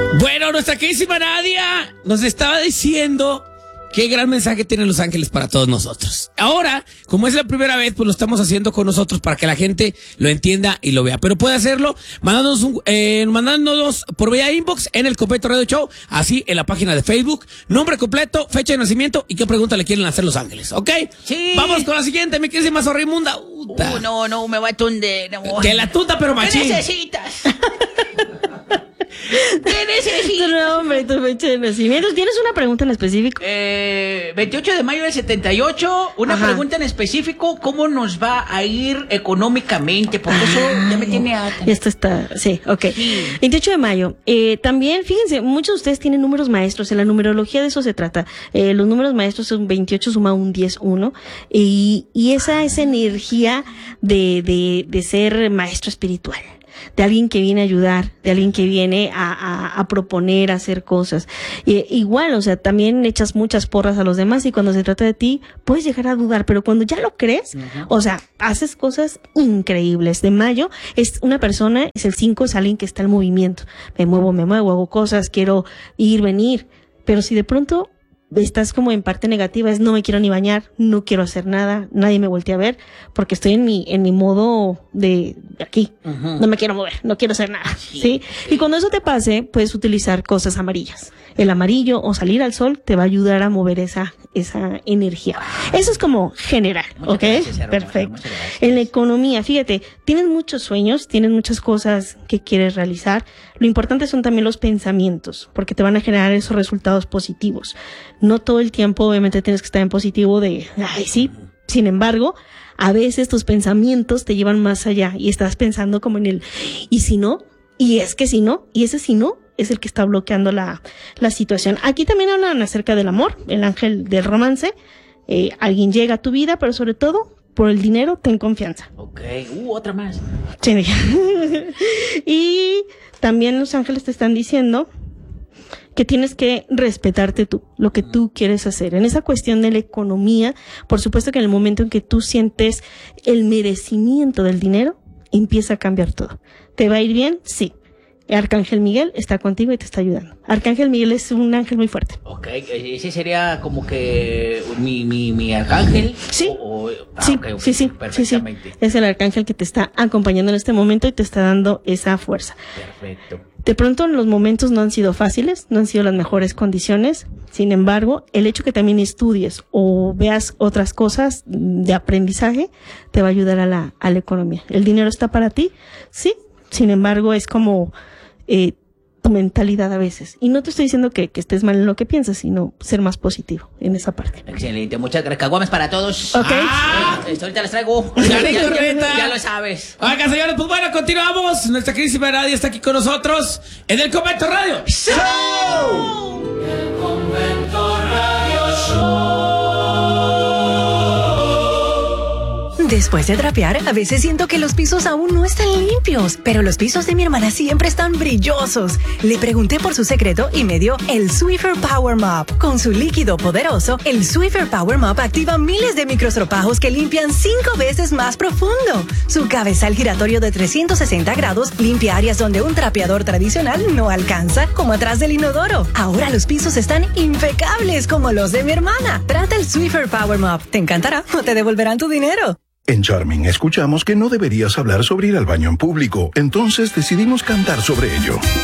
Bueno, nuestra queridísima Nadia nos estaba diciendo qué gran mensaje tienen los ángeles para todos nosotros. Ahora, como es la primera vez, pues lo estamos haciendo con nosotros para que la gente lo entienda y lo vea. Pero puede hacerlo mandándonos por vía inbox en el Copeto Radio Show, así en la página de Facebook, nombre completo, fecha de nacimiento y qué pregunta le quieren hacer los ángeles, ¿ok? Sí. Vamos con la siguiente, mi queridísima Zorrimunda. No, me va a tundir. No. Que la tunda, pero machín. ¿Qué necesitas? ¿Qué necesitas? Tu nombre, tu fecha de nacimiento. ¿Tienes una pregunta en específico? 28 de mayo del 78, una Ajá. pregunta en específico, ¿cómo nos va a ir económicamente? Porque eso ya me tiene ata. Esto está, sí, ok. Sí. 28 de mayo. También, fíjense, muchos de ustedes tienen números maestros. En la numerología de eso se trata. Los números maestros son 28 suma un 10, 1. Y esa energía de ser maestro espiritual. De alguien que viene a ayudar, de alguien que viene a proponer, a hacer cosas. Igual, o sea, también echas muchas porras a los demás y cuando se trata de ti, puedes llegar a dudar, pero cuando ya lo crees, o sea, haces cosas increíbles. De mayo es una persona, es el 5, es alguien que está en movimiento. Me muevo, hago cosas, quiero ir, venir. Pero si de pronto estás como en parte negativa, es no me quiero ni bañar, no quiero hacer nada, nadie me voltea a ver, porque estoy en mi modo de aquí, no me quiero mover, no quiero hacer nada, ¿sí? Y cuando eso te pase, puedes utilizar cosas amarillas. El amarillo o salir al sol te va a ayudar a mover esa energía. Eso es como general, Muchas ¿ok? gracias, hermana, Perfecto. muchas gracias. En la economía, fíjate, tienes muchos sueños, tienes muchas cosas que quieres realizar. Lo importante son también los pensamientos, porque te van a generar esos resultados positivos. No todo el tiempo, obviamente, tienes que estar en positivo de, ay, sí. Sin embargo, a veces tus pensamientos te llevan más allá y estás pensando como en el, ¿y si no? Y es que si no, y ese si no es el que está bloqueando la situación. Aquí también hablan acerca del amor, el ángel del romance. Alguien llega a tu vida, pero sobre todo, por el dinero, ten confianza. Ok, otra más. Sí. Y también los ángeles te están diciendo que tienes que respetarte tú, lo que tú quieres hacer. En esa cuestión de la economía, por supuesto que en el momento en que tú sientes el merecimiento del dinero, empieza a cambiar todo. ¿Te va a ir bien? Sí. Arcángel Miguel está contigo y te está ayudando. Arcángel Miguel es un ángel muy fuerte. Ok, ese sería como que mi arcángel. Sí. Sí, Sí. perfectamente. Es el arcángel que te está acompañando en este momento y te está dando esa fuerza. Perfecto. De pronto los momentos no han sido fáciles, no han sido las mejores condiciones. Sin embargo, el hecho que también estudies o veas otras cosas de aprendizaje te va a ayudar a la economía. ¿El dinero está para ti? Sí. Sin embargo, es como tu mentalidad a veces. Y no te estoy diciendo que estés mal en lo que piensas, sino ser más positivo en esa parte. Excelente, muchas gracias. Caguamas para todos. Ok. Ahorita las traigo. Ya lo sabes. Oigan, señores, pues bueno, continuamos. Nuestra queridísima Nadia está aquí con nosotros en el Convento Radio Show. El Convento Radio Show. Después de trapear, a veces siento que los pisos aún no están limpios, pero los pisos de mi hermana siempre están brillosos. Le pregunté por su secreto y me dio el Swiffer Power Mop. Con su líquido poderoso, el Swiffer Power Mop activa miles de microstropajos que limpian 5 veces más profundo. Su cabezal giratorio de 360 grados limpia áreas donde un trapeador tradicional no alcanza, como atrás del inodoro. Ahora los pisos están impecables como los de mi hermana. Trata el Swiffer Power Mop. Te encantará o te devolverán tu dinero. En Charming escuchamos que no deberías hablar sobre ir al baño en público, entonces decidimos cantar sobre ello.